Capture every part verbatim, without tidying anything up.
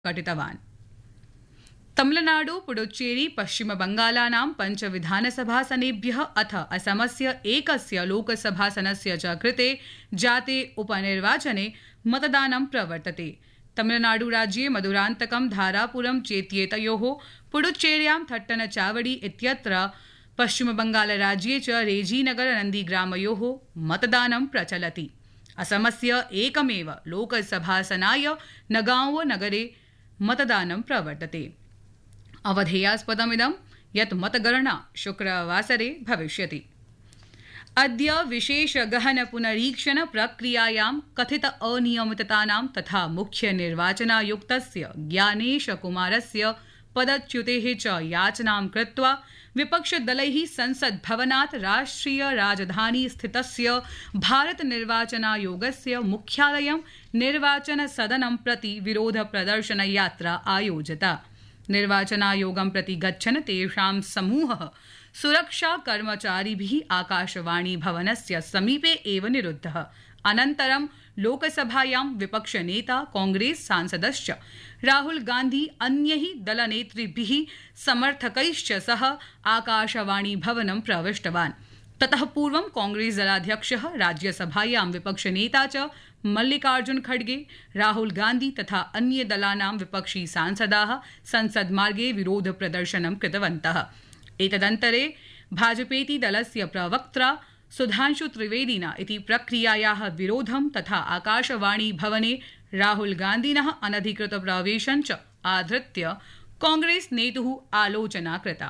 घटितवान्। तमिलनाडु, पुडुच्चेरी, पश्चिम बंगालानां पंच विधानसभासनेभ्यः अथ असमस्य एकस्य लोकसभासनस्य च कृते जाते उपनिर्वाचने मतदानं प्रवर्तते। तमिलनाडु राज्ये मधुरान्तकं, धारापुरं चेत्येतयोः, पुडुच्चेर्यां थट्टनचावड़ी इत्यत्र, पश्चिम बंगाल राज्ये च रेजीनगर नन्दीग्रामयोः मतदानं प्रचलति। असमस्य एकमेव लोकसभासनाय नगाँव नगरे मतदानं प्रवर्तते। अवधेयास्पदमिदं यत् मतगणना शुक्रवासरे भविष्यति। अद्य विशेष गहन पुनरीक्षण प्रक्रियायां कथित अनियमिततानां तथा मुख्य निर्वाचनायुक्तस्य ज्ञानेश कुमारस्य पदच्युतेः च याचनां कृत्वा विपक्षदलैः संसद भवनात् राष्ट्रिय राजधानी स्थितस्य भारत निर्वाचनायोगस्य मुख्यालयं निर्वाचन सदनं प्रति विरोध प्रदर्शन यात्रा आयोजिता। निर्वाचनायोगं प्रति गच्छन् तेषां समूहः सुरक्षा कर्मचारिभिः आकाशवाणी भवनस्य समीपे एव निरुद्धः। अनन्तरं लोकसभायां विपक्षनेता कांग्रेस सांसदश्च राहुल गांधी अन्यैः दलनेतृभिः समर्थकैश्च सह आकाशवाणी भवनं प्रविष्टवान्। ततः पूर्वं कांग्रेस दलाध्यक्षः राज्यसभायां विपक्षनेता च मल्लिकार्जुन खड़गे, राहुल गांधी तथा अन्य दलानां विपक्षी सांसदाः संसद्मार्गे विरोध प्रदर्शनं कृतवन्तः। एतदन्तरे भाजपेति दलस्य प्रवक्त्रा सुधांशु त्रिवेदिना इति प्रक्रियायाः विरोधं तथा आकाशवाणी भवने राहुल गांधिनः अनधिकृत प्रवेशं च आधृत्य कांग्रेस नेतुः आलोचना कृता।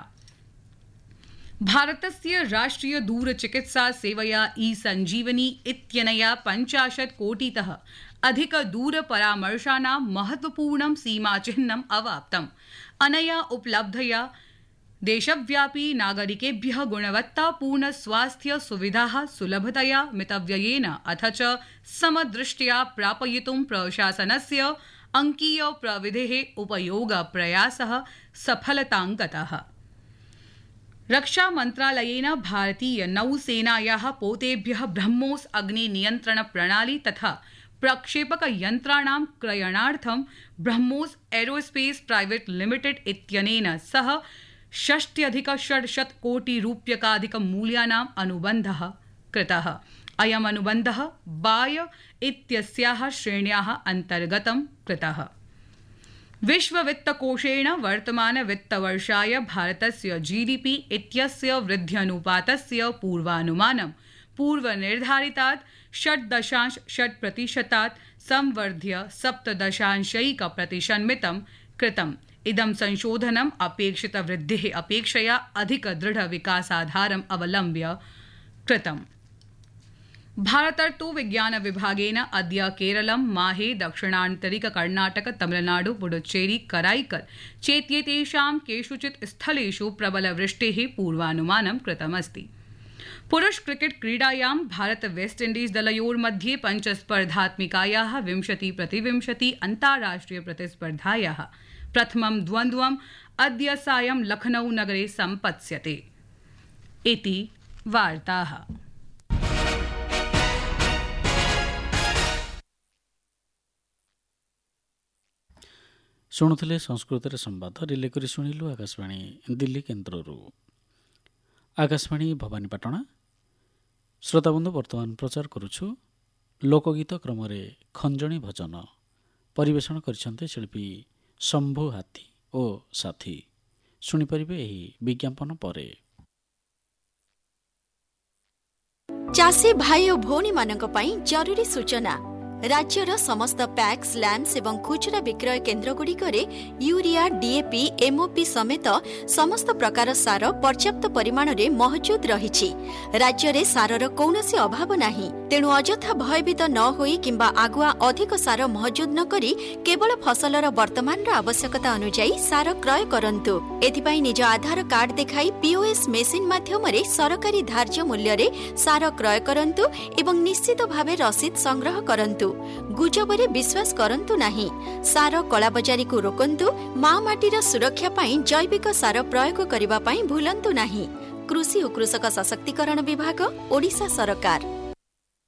भारतस्य राष्ट्रिय दूरचिकित्सा सेवया ई संजीवनी इत्यनया पञ्चाशत् कोटितः अधिक दूरपरामर्शानां महत्वपूर्णं सीमाचिह्नम् अवाप्तम्। अनया उपलब्धया देशव्यापी नागरिकेभ्यः गुणवत्तापूर्ण स्वास्थ्य सुविधाः सुलभतया मितव्ययेन अथ च समदृष्ट्या प्रापयितुं प्रशासनस्य अंकीय प्रविधेः उपयोग प्रयासः सफलतां गतः। रक्षा मन्त्रालयेन भारतीय नौसेनायाः पोतेभ्यः ब्रह्मोस अग्नि नियन्त्रण प्रणाली तथा प्रक्षेपक यन्त्राणां क्रयणार्थं ब्रह्मोस एरोस्पेस प्राइवेट लिमिटेड इत्यनेन सह षष्ट्यधिक षड्शत कोटि रूप्यकाधिक मूल्यानाम् अनुबन्धः कृतः। अयम् अनुबन्धः बाय इत्यस्याः श्रेण्याः अन्तर्गतं कृतः। विश्व वित्तकोषेण वर्तमान वित्तवर्षाय भारतस्य जीडीपी इत्यस्य वृद्ध्यनुपातस्य पूर्वानुमानं पूर्वनिर्धारितात् षट् दशांश षट् प्रतिशतात् संवर्ध्य सप्त दशांशैक प्रतिशन्मितं कृतम्। इदं संशोधनम् अपेक्षित वृद्धिः अपेक्षया अधिक दृढ विकासाधारम् अवलम्ब्य कृतम्। भारतर्तु विज्ञान विभागेन अद्य केरलं, माहे, दक्षिणान्तरिक कर्णाटक, तमिलनाडु, पुडुच्चेरी, कराईकल चेत्येतेषां केषुचित् स्थलेषु प्रबलवृष्टेः पूर्वानुमानं कृतमस्ति। पुरुष क्रिकेट क्रीडायां भारत वेस्ट इण्डीज दलयोर्मध्ये पञ्चस्पर्धात्मिकायाः विंशति प्रतिविंशति अन्ताराष्ट्रिय प्रतिस्पर्धायाः प्रथमं द्वन्द्वम् अद्य सायं लखनऊ नगरे सम्पत्स्यते। इति वार्ताः। शुणुले संस्कृत संवाद रिले करी शुणिलु आकाशवाणी दिल्ली केन्द्ररू। आकाशवाणी भवानीपाटना। श्रोताबंधु वर्तमान प्रचार करुछु लोकगीत क्रम खंजणी भजन परिवेषण करिसेंते शिल्पी शंभु हाथी ओ साथी। शुणिपारे यही विज्ञापन परे। चाषी भाई और भौणी मानक पई जरूरी सूचना। राज्यर समस्त पैक्स, लैम्प्स एवं खुचरा विक्रय केन्द्र गुड़िकरे यूरिया, डीएपी, एमओपी समेत समस्त प्रकार सार पर्याप्त परिमाण रे मौजूद रहिछि। राज्य रे सारर कौनसी अभाव नाही। तेणु अजथा भयभीत न होई किंबा आगुआ अधिक सार मौजूद न करी केवल फसलर वर्तमान आवश्यकता अनुसार सार क्रय करंतु। एथिपाई निज आधार कार्ड देखाई पीओएस मेसिन माध्यम रे सरकारी धार्य मूल्य रे सार क्रय करंतु एवं निश्चित भावे रसीद संग्रह करंतु। गुजबरे विश्वास करंतु नाही। सार कलाबजारी को रोकंतु। मा माटीर सुरक्षा पाई जैविक सार प्रयोग करिबा पाई भूलंतु नाही। कृषि और कृषक सशक्तिकरण विभाग ओडिशा सरकार।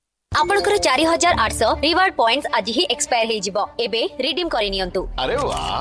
आपनकर चार हजार आठ सौ रिवार्ड पॉइंट्स आज ही एक्सपायर हे जिवो। एबे रिडीम करि नियंतु। अरे वाह,